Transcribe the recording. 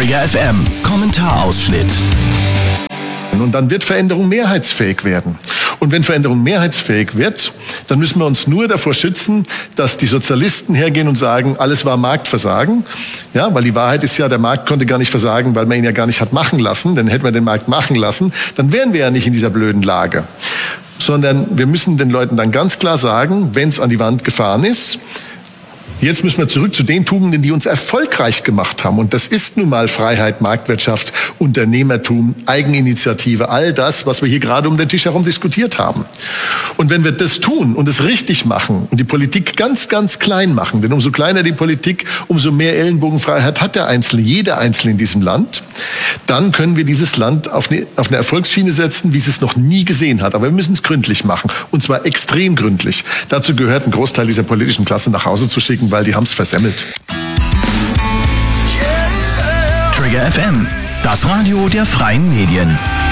Trigger FM, Kommentarausschnitt. Und dann wird Veränderung mehrheitsfähig werden. Und wenn Veränderung mehrheitsfähig wird, dann müssen wir uns nur davor schützen, dass die Sozialisten hergehen und sagen, alles war Marktversagen. Ja, weil die Wahrheit ist ja, der Markt konnte gar nicht versagen, weil man ihn ja gar nicht hat machen lassen. Denn hätten wir den Markt machen lassen, dann wären wir ja nicht in dieser blöden Lage. Sondern wir müssen den Leuten dann ganz klar sagen, wenn es an die Wand gefahren ist, jetzt müssen wir zurück zu den Tugenden, die uns erfolgreich gemacht haben. Und das ist nun mal Freiheit, Marktwirtschaft, Unternehmertum, Eigeninitiative, all das, was wir hier gerade um den Tisch herum diskutiert haben. Und wenn wir das tun und es richtig machen und die Politik ganz, ganz klein machen, denn umso kleiner die Politik, umso mehr Ellenbogenfreiheit hat der Einzelne, jeder Einzelne in diesem Land, dann können wir dieses Land auf eine Erfolgsschiene setzen, wie es noch nie gesehen hat. Aber wir müssen es gründlich machen. Und zwar extrem gründlich. Dazu gehört, einen Großteil dieser politischen Klasse nach Hause zu schicken, weil die haben es versemmelt. Trigger FM, das Radio der freien Medien.